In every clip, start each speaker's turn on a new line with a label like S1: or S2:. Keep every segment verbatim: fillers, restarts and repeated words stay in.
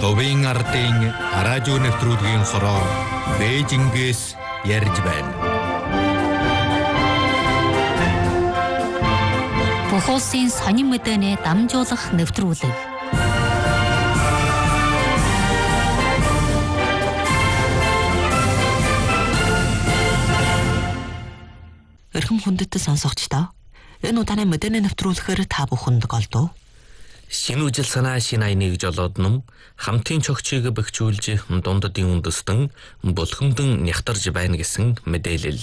S1: Товын ардын радио нэвтрүүлгийн хороо Бээжингээс ярьж байна.
S2: Бүх улсын сонин мэдээний дамжуулах нэвтрүүлэг. Эрхэм хүндэт сонсогчдоо, энэ удааны мэдээний нэвтрүүлгээр та бүхэнд голдов.
S3: Шинэ үжил санаа шинэ айныг жолоод ном хамтын чогчийг бэхжүүлж дундадын үндэстэн булхамдан нягтарж байна гэсэн мэдээлэл.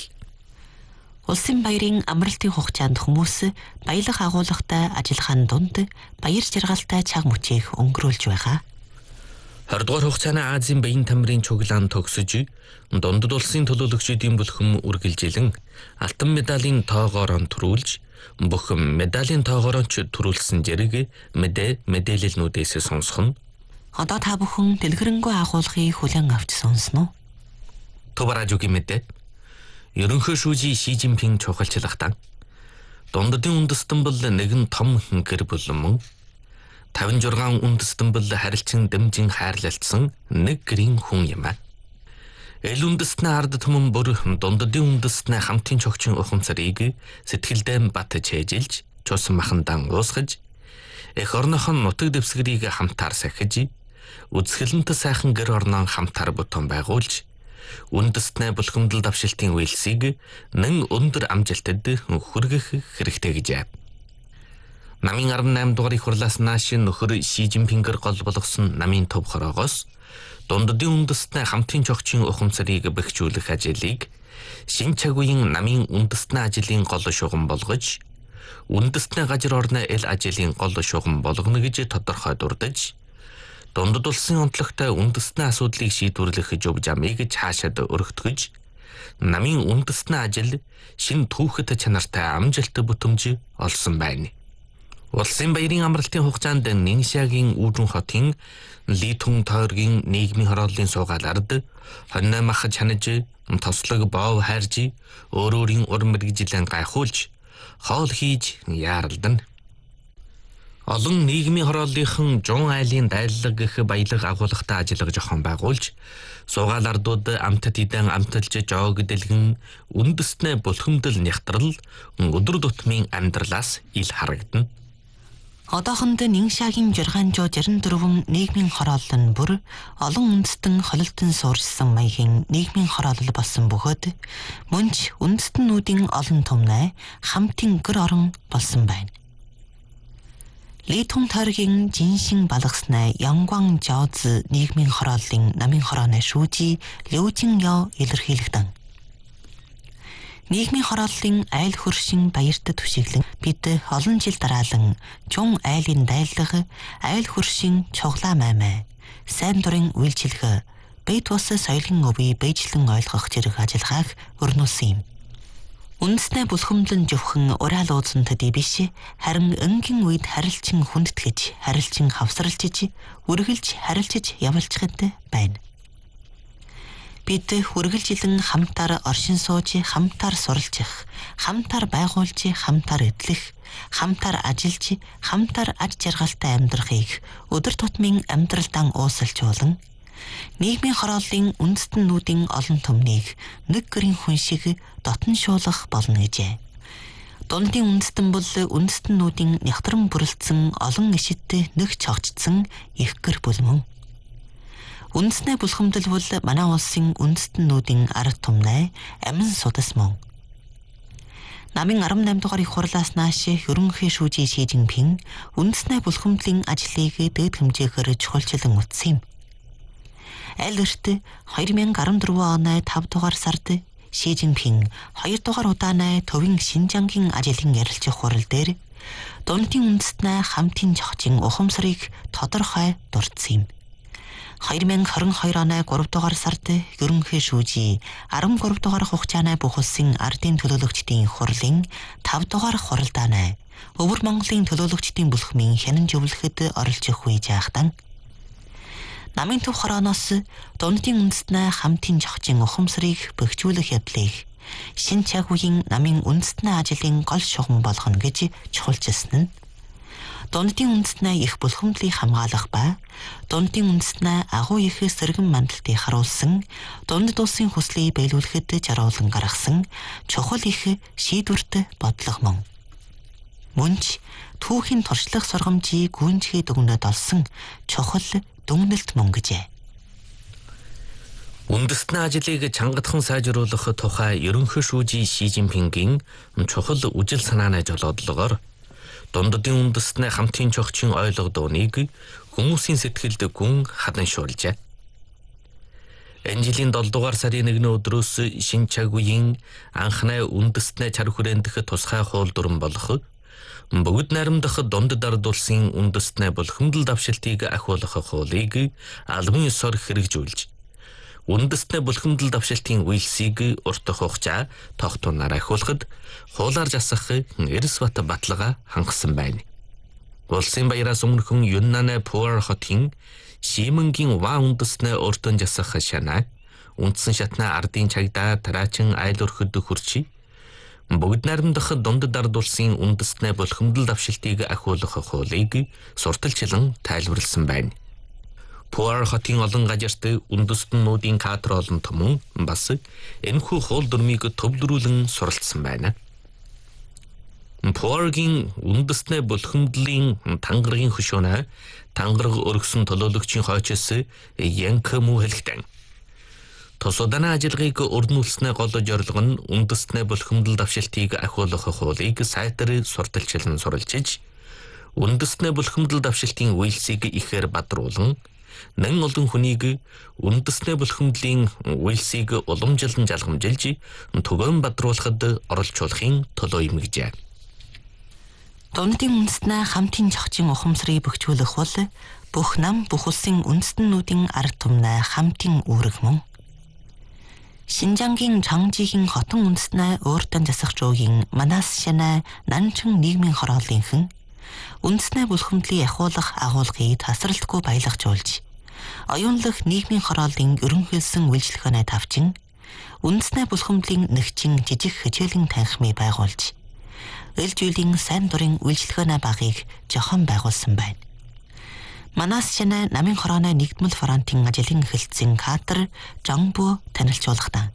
S2: Улсын баярын амралтын хугацаанд хүмүүс баялаг агуулгатай ажиллагааны дунд баяр жаргалтай цаг мөчийг өнгөрүүлж байгаа.
S3: хоёр дугаар хугацааны Азийн баян тамирын цуглаан төгсөж дундад улсын төлөөлөгчдийн бүлхэм үргэлжилэн алтан медалийн тоогоор онтруулж бүх медалийн тоогоор ч төрүүлсэн зэрэг мэдээ мэдээлэлнүүдээс сонсох нь.
S2: Одоо та бүхэн дэлгэрэнгүй агуулгыг хүлээн авч сонсноо.
S3: Төваражугийн мэдээ. Ерөнхий шүүжи Ши Жинпин чухалчлахтан дундадын үндэстэн бол нэгэн том гэр бүл мөн тавин жургаан үндэстэн бол харилцан дэмжин хайрлалцсан нэг гэрийн хүн юм аа. Эл үндэстний ард түмэн бүр дундадын үндэстний хамтын чогчин ухамсарыг сэтгэлдээ бат чэжилж чусан махандан уусгаж эх орнохон нутаг дэвсгэрийг хамтаар сахиж үзэсгэлэнт сайхан гэр орноо хамтаар бутан байгуулж үндэстний булхамдал давшилтын үйлсийг нэн өндөр амжилтад хүргэх хэрэгтэй гэжээ. Намын арван найм дугаар их хурлаас нааш нөхөр Ши Жинпингэр гол болгосон намын төв хороогоос дундадын үндэстний хамтын чогчийн ухамсарыг бэхжүүлэх ажлыг шинэ цаг үеийн намын үндэстний ажлын гол шугам болгож үндэстний газар орны эл ажлын гол шугам болгоно гэж тодорхой дурдж дундад улсын онцлогтой үндэстний асуудлыг шийдвэрлэх зөв замыг цаашаад өргөтгөж намын үндэстний ажил шинэ түүхэд чанартай амжилт бүтэмж олсон байна. Улсын баярын амралтын хугацаанд Ниншагийн Үүдэн хотын Литун тойргийн нийгмийн хорооллын суугаалард хоньной мах чанаж тослог боов хайрж өөрөөрийн ур мэргэжилэн гайхуулж хоол хийж яаралдан. Олон нийгмийн хорооллынхан жун айлын дайлаг гэх баялаг агуулгатай ажиллага жохон байгуулж суугаалардууд амтад идэн амталж жоог дэлгэн үндэстний булхамдал нягтрал өдөр тутмын амьдралаас ил харагдана.
S2: Одоохонд Ниншагийн жургаан жоо жирэн дөрвөн нийгмийн хороолол нь бүр олон үндэстэн холилтон суурьсан маягийн нийгмийн хороолол болсон бөгөөд мөнч үндэстнүүдийн олон томнай хамтын гэр орон болсон байна. Литун тойргийн Жиншин балгаснай Янгван Жооз нийгмийн хорооллын намын хорооны шүүжи Лүжин Яо илэрхийлэгдэн. Нийгмийн хорооллын айл хөршин баярт түшиглэн бид олон жил дараалан чун айлын дайлаг, айл хөршин чуглаа маймай, сайн дурын үйлчилгээ, бэд бус соёлын өвий бэжлэн ойлгох зэрэг ажиллагааг өрнүүлсэн юм. Үндэсний булхамдлан зөвхөн ураал ууцантад биш, харин өнгийн үед харилцан хүндэтгэж, харилцан хавсралчиж, үргэлж харилцаж явуулчихад байна. Бид үргэлжилэн хамтаар оршин сууж, хамтаар суралцах, хамтаар байгуулж, хамтаар эдлэх, хамтаар ажиллаж, хамтаар аж жаргалтай амьдрахыг өдөр тутмын амьдралдаа уусалжуулан нийгмийн хорооллын үндэстнүүдийн олон түмнийг нэг гэрийн хүн шиг дотн шуулгах болно гэжээ. Дундын үндэстэн бол үндэстнүүдийн нягтран бүрэлдсэн олон ишидтэй нэг цогцсон их гэр бүл мөн. Үндэсний булхамдал бол манай улсын үндэстнүүдийн ард түмнай амин судас мөн. Намын арван найм дугаар их хурлаас нааш ерөнхий шүүжи Ши Жинпин үндэсний булхамдлын ажлыг дэд хэмжээгээр чухалчлан утсан юм. Аль эрт хоёр мянга арван дөрвөн оны тав дугаар сард Ши Жинпин хоёр дугаар удаанаа төвийн Шинжангийн ажлын ярилцах хурал дээр дундын үндэстний хамтын чогчийн ухамсарыг тодорхой дурдсан юм. хоёр мянга хорин хоёр оны гурав дугаар сард ерөнхий шүүжи арван гурав дугаар хугацааны бүх улсын ардын төлөөлөгчдийн хурлын тав дугаар хуралдаанаа Өвөр Монголын төлөөлөгчдийн бүлхмийн хянан зөвлөхөд оролцох үе жаахтан намын төв хорооноос дундын үндэстний хамтын чогчийн ухамсарыг бэхжүүлэх явдлыг шинэ цаг үеийн намын үндэстний ажлын гол шугам болгоно гэж чухалчилсан нь дундын үндэстнээ их булхамдлыг хамгаалах ба дундын үндэстнээ агуу их сэргэн мандалтыг харуулсан дундад улсын хүслийг биелүүлэхэд жаргуулан гаргасан чухал их шийдвэрт бодлого мөн. Мөнч түүхийн туршлах сургамжийг гүнжгээд өгнөд олсон чухал дүгнэлт мөн гэжээ.
S3: Үндэстний ажлыг чангадхан сайжруулах тухай ерөнхий шүүжий Ши Жинпингийн чухал үжил санааны жолоодлогоор дундадын үндэстний хамтын чогчийн ойлгодооныг хүмүүсийн сэтгэлд гүн хаданшуулжээ. Энэ жилийн долоо дугаар сарын нэгний өдрөөс Шинчагуйн анхны үндэстний чар хүрэндэх тусгай хууль дүрэн болох бүгд найрамдах дундад ард улсын үндэстний булхамдал давшилтыг ахиулах хуулийг албан ёсоор хэрэгжүүлж үндэстний булхамдал давшилтын үйлсийг урт хугацаа тогтооноор ахиулахад хуулаар засах Эрс бат баталгаа хангасан байна. Улсын баяраас өмнөхөн Юннаны Пуар хотын Шимэнгийн Ва үндэстний уртан засах шанаа үндсэн шатны ардын чагдаа тараачин айл өрхөд хүрчи бүгд найрамдах дундад ард улсын үндэстний булхамдал давшилтыг ахиулах хуулийг сурталчлан тайлбарласан байна. Пуар хотын олон газарт үндэстнүүдийн кадр олон томон бас энэхүү хууль дүрмийг төвлөрүүлэн суралцсан байна. Пуаргийн үндэстний булхамдлын тангаргийн хөшөөнө тангараг өргөсөн төлөөлөгчийн хойчоос Янкэмү хэлэхдээ тусаданы ажиллагааг өрнүүлснээ гол зорилго нь үндэстний булхамдал давшилтыг ахиулах хуулийг сайтар сурталчлан суралцж үндэстний булхамдал давшилтын үйлсийг ихээр бадруулан нэн олон хүнийг үндэстний булхамдлын үйлсийг уламжлан жалгамжилж төгөөн бадруулахад оролцуулахын төлөө эмгэгжээ.
S2: Дундын үндэстнээ хамтын чогчийн ухамсарыг бөхжүүлэх бол бүх нам бүх улсын үндэстнүүдийн ард түмнээ хамтын үүрэг мөн. Шинжангийн Чангжигийн хотон үндэстнээ өөртөө засах жуугийн Манас шанаа нанчин нийгмийн хороолынхан үндэстнээ булхамдлыг ахиулах агуулгыг тасралтгүй баялагжуулж оюунлах нийгмийн хороолын ерөнхийлсөн үйлчлэгэнэ тавчин үндэстнээ булхамдлын нэгчин жижиг хичээлэн танхимыг байгуулж эл зүйлийн сайн дурын үйлчлэгэнэ багыг жохон байгуулсан байна. Манас шанаа намын хорооны нэгдмэл фронтын ажлын эхэлцэн кадр Жонбу танилцуулгахдаа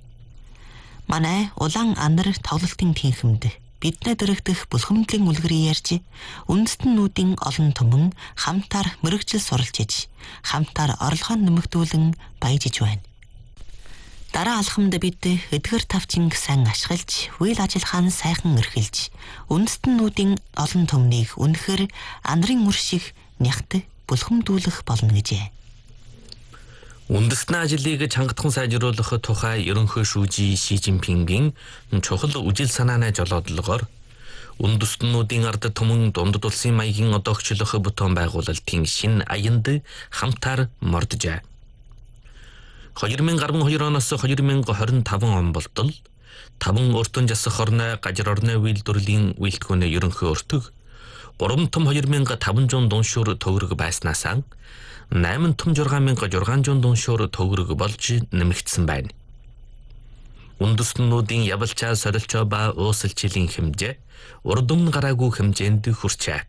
S2: манай улаан анар тоглолтын тэнхимд биднээ дөрөгдөх булхамдлын үлгэрийг ярьж үндэстнүүдийн олон түмэн хамтаар мэрэгжил суралцж хамтаар орлогоо нэмэгдүүлэн баяжиж байна. Дараа алхамд бид эдгэр тавчин сайн ашиглаж үйл ажиллагаан сайхан эрхэлж үндэстнүүдийн олон түмнийг үнэхээр анарын үр шиг нягт булхамдуулах болно гэжээ.
S3: Үндэстний ажлыг чангадхан сайжруулах тухай ерөнхий шүүжий Ши Жинпингийн чухал үжил санааны жолоодлогоор үндэстнүүдийн ард түмэн дундад улсын маягийн одоогчлох бутуун байгуулалтын шинэ аянд хамтаар мордожээ. две тысячи двадцать два оноос две тысячи двадцать пять он болтол таван өртөн засах орны гажир орны үйлдвэрлэлийн үйлдвэрийн ерөнхий өртөг гурван том две тысячи пятьсот дуншуур төгрөг байснасаа восемь том шесть тысяч шесть жүз дуншуур төгрөг болж нэмэгдсэн байна. Үндэстнүүдийн явалчаа солилцоо ба уусалчилын хэмжээ урд өмнө гараагүй хэмжээнд хүрчээ.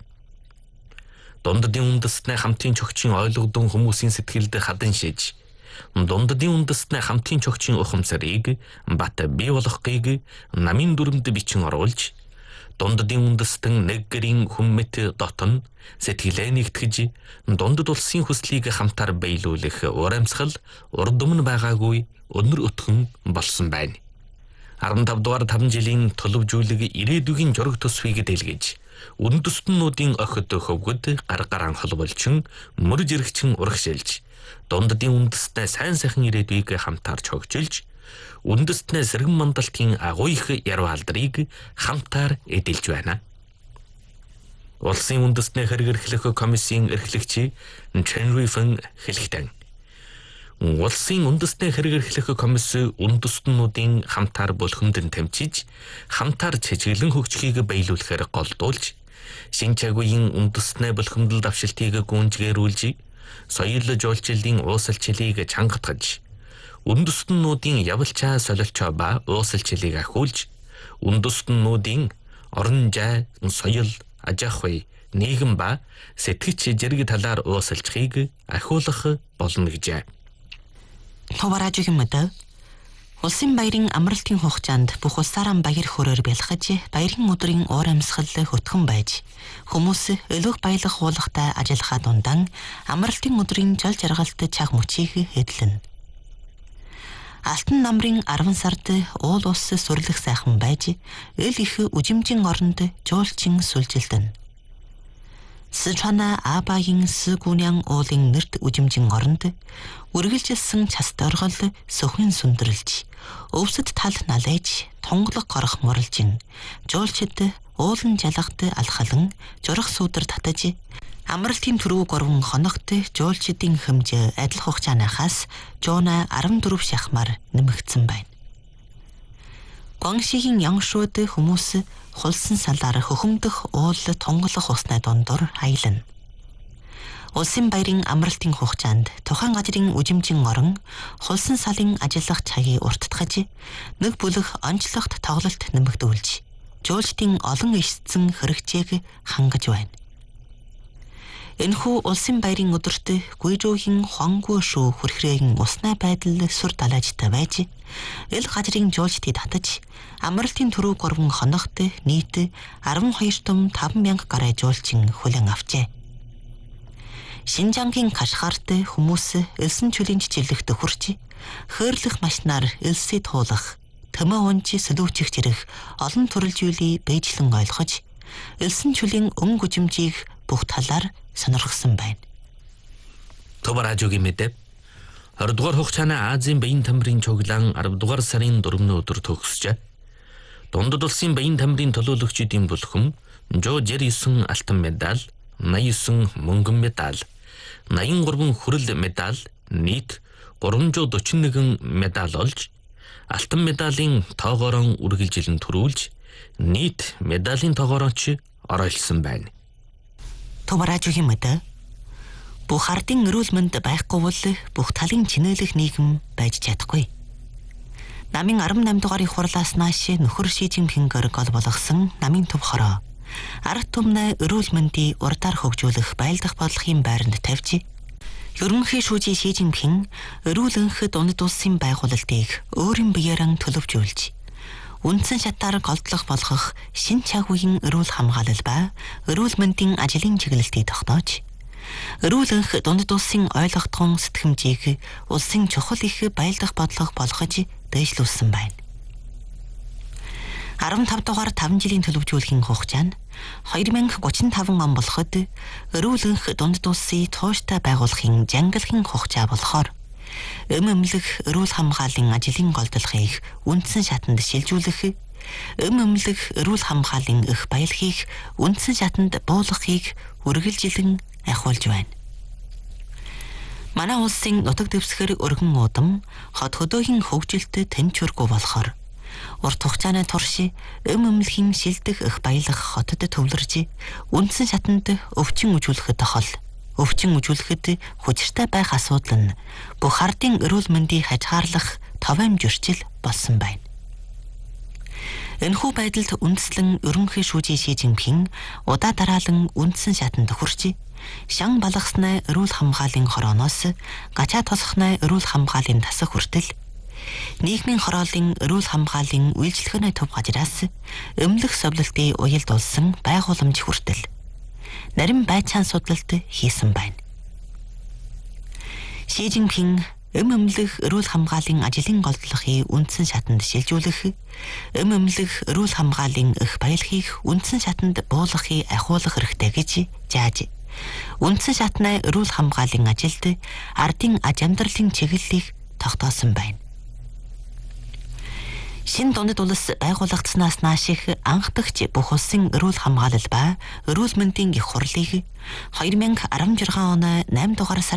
S3: Дундадын үндэстний хамтын чогчийн ойлгодон хүмүүсийн сэтгэлд хадан шиж дундадын үндэстний хамтын чогчийн ухамсарыг бат бий болгохыг намын дүрмд бичин оруулж дундадын үндэстэн нэг гэрийн хүммэт дотн сэтгэлээ нэгтгэж дундад улсын хүслийг хамтаар биелүүлэх урамсгал урд өмнө байгаагүй өнөр өтгөн болсон байна. арван тавдугаар таван жилийн төлөвжүүлэг ирээдүйн жураг төсвийг дэлгэж үндэстнүүдийн охид хөвгөд гар гараан холболчин мөр жирэгчин урагшилж дундадын үндэстний сайн сайхан ирээдүйг хамтаар чогжилж үндэстний сэргэн мандалтын агуу их яруу алдрыг хамтаар эдэлж байна. Улсын үндэстний хэрэг эрхлэх комиссийн эрхлэгч Чен Рифэн хэлэхдээ улсын үндэстний хэрэг эрхлэх комисс үндэстнүүдийн хамтаар булхамдын тамчиж хамтаар чиглэн хөгжихийг биелүүлэхээр голдуулж Шинчагуйн үндэстний булхамдал давшилтыг гүнжгээрүүлж соёл жуулчлалын уусалчлалыг чангатгаж үндэстнүүдийн явалчаа солилцоо ба уусалчлалыг ахиулж үндэстнүүдийн орон зай, соёл, аж ахуй, нийгэм ба сэтгэж зэрэг талаар уусалжхийг ахиулах болно гэжээ.
S2: Товаражгийн мэдээ Улсын баярын амралтын хугацаанд бүх улсаараа баяр хөөрөөр бэлхэж, баярын өдрийн уур амьсгал хөтгөн байж, хүмүүс өлөг баялах уулахтай ажиллахаа дундан амралтын өдрийн жол жаргалт чаг мөчийг хэдлэн. Алтан намрын арван сард уул ус сүрлэх сайхан байж, эл их үжимжин оронд жуулчин сүлжилдэн. Сычуана Абагийн Сэгүнян уулын нэрт үжимжин оронд үргэлжилсэн част оргол сөхөн сүндрэлж, өвсөд тал налээж, тунгалаг горох моролжин, жуулчид уулан жалгад алхалан, журах сүудэр татаж, амралтын түрүү горвон хоногт жуулчдын хэмжээ адил хугацаанаас жуuna арван дөрөв шахмаар нэмэгдсэн байна. Гуаншигийн яншууд хүмүүс хулсан салаар хөхөмдөх уул тунгалах усны дундуур аялна. Улсын баярын амралтын хугацаанд тухайн газрын үжимжин орон хулсан салын ажиллах цагийг урттгаж, нэг бүлэг онцлогт тоглолт нэмэгдүүлж, жуулчдын олон ишцэн хэрэгцээг хангаж байна. Энэхүү улсын баярын өдөрт гүйжөөгийн хонгуй шүү хүрхрээн усны байдал сүр далайжтай байж, эл газрын жуулчдыг татаж, амралтын түрүү горвон хоногт нийт арван хоёр том таван мянга гаруй жуулчин хүлээн авчээ. Шинжангийн Кашгарт хүмүүс элсэн чүлийн жижиглэгт хүрч, хөөрлөх машинаар элсээ туулах, төмөө унж сэлүүчих зэрэг олон төрөл зүйлийг бэйжлэн ойлгож, элсэн чүлийн өн гүжимжийг бүх талаар сонирхсан байна.
S3: Товаражгийн мэдээ хоёр дугаар хугацааны Азийн баян тамирын цуглаан арав дугаар сарын дөрөвний өдөр төгсжээ. Дундад улсын баян тамирын төлөөлөгчдийн бүлхэм жоо жирсэн алтан медаль, наян девять мөнгөн медаль, наян гурван хүрэл медаль, нийт гурамжуу дөрвөн нэгэн медаль олж, алтан медалийн тоогоороо үргэлжилэн төрүүлж, нийт медалийн тоогоорооч оройлсон байна.
S2: Товаражгийн мэдээ бүх ардын эрүүл мэнд байхгүй бол бүх талын чинээлэх нийгэм байж чадахгүй. Намын арван наймд дугаарыг хурлаас нааш нөхөр Ши Жинпингээр гол болгосон намын төв хороо ард түмнээ эрүүл мэндийг урдаар хөгжүүлэх байлдах бодлогын байранд тавьж, ерөнхий шүүжий Ши Жинпин эрүүлэнх дундад улсын байгуулалтыг өөрийн биеэрэн төлөвжүүлж, үндсэн шатаар голдлох болгох шин чаг үеийн эрүүл хамгаалал ба эрүүл мэндийн ажлын чиглэлтийг тогтоож, эрүүлэнх дундад улсын ойлгогдсон сэтгэмжийг улсын чухал их байлдах бодлого болгож дэвшлүүлсэн байна. арван тав дугаар таван жилийн төлөвжүүлэхийн хугацаанд хоёр мянга гучин таван он болоход эрүүлэнх дундад улсын тууштай байгуулахын жангилахын хугацаа болохоор эм эмнэлэг эрүүл хамгааллын ажлын голдлохыг үндсэн шатанд шилжүүлэх, эм эмнэлэг эрүүл хамгааллын их баялагийг үндсэн шатанд буулгахыг үргэлжилэн ахиулж байна. Манай улсын нутаг дэвсгэр өргөн уудам хот хөдөөгийн хөгжилтэй тэнцвэргүй болохоор урт хугацааны турш эм эмнэлгийн шилдэх их баялаг хотод төвлөрж, үндсэн шатанд өвчин үжүүлэхэд тохол, өвчин үжүүлэхэд хүчтэй байх асуудал нь бүх ардын эрүүл мэндийг хажгаарлах товом зөрчил болсон байна. Энэхүү байдалд үндэслэн ерөнхий шүүжий Ши Жинпин удаа дараалан үндсэн шатанд хүрч, шан балгасны эрүүл хамгааллын хорооноос гачаа тосхны эрүүл хамгааллын тасах хүртэл нийгмийн хорооллын эрүүл хамгааллын үйлчлэгээний төв газраас эмнэлэх совлолтын уялд улсан байгууламж хүртэл нарийн байцаан судлалт хийсэн байна. Ши Жинпин эм эмнэлэх эрүүл хамгааллын ажлын голдлохыг үндсэн шатанд шилжүүлэх, эм эмнэлэх эрүүл хамгааллын их баялагийг үндсэн шатанд буулгахыг ахиулах хэрэгтэй гэж зааж, үндсэн шатны эрүүл хамгааллын ажилд ардын аж амьдралын чиглэлийг тогтоосон байна. Шин дундад улс байгуулагдсанаас нааш их анхдагч бүх улсын эрүүл хамгаалал ба эрүүл мэндийн их хурлыг хоёр мянга арван шесть оны наймд дугаар сарын